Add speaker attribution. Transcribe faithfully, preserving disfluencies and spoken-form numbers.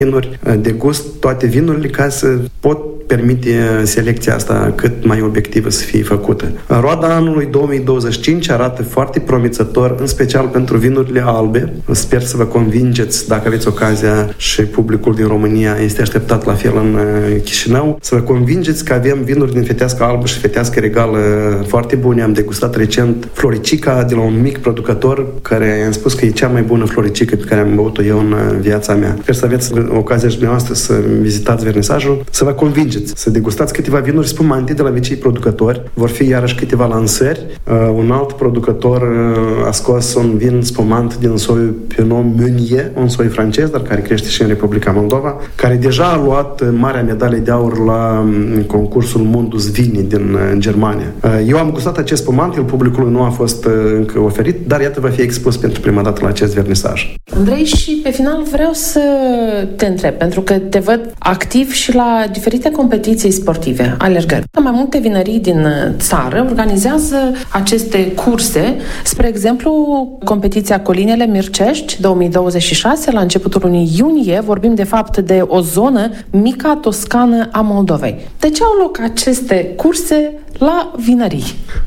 Speaker 1: vinuri, degust toate vinurile ca să pot permite selecția asta cât mai obiectivă să fie făcută. Roada anului două mii douăzeci și cinci arată foarte promițător, în special pentru vinurile albe. Sper să vă convingeți, dacă aveți ocazia și publicul din România este așteptat la fel în Chișinău, să vă convingeți că avem vinuri din fetească albă și fetească regală foarte bune. Am degustat recent Floricica de la un mic producător care am spus că e cea mai bună Floricica pe care am băut-o eu în viața mea. Sper să aveți ocazia și dumneavoastră să vizitați vernisajul, să vă convingeți, să degustați câteva vinuri spumante de la vecii producători. Vor fi iarăși câteva lansări. Uh, un alt producător uh, a scos un vin spumant din soiul Pinot Meunier, un soi francez, dar care crește și în Republica Moldova, care deja a luat marea medalie de aur la um, concursul Mundus Vini din uh, Germania. Uh, eu am gustat acest spumant, el publicului nu a fost uh, încă oferit, dar iată va fi expus pentru prima dată la acest vernisaj.
Speaker 2: Andrei, și pe final vreau să te întreb, pentru că te văd activ și la diferite competiții sportive, alergări. Mai multe vinării din țară organizează aceste curse, spre exemplu, competiția Colinele Mircești două mii douăzeci și șase, la începutul lunii iunie, vorbim de fapt de o zonă, Mica Toscană a Moldovei. De ce au loc aceste curse la vinării?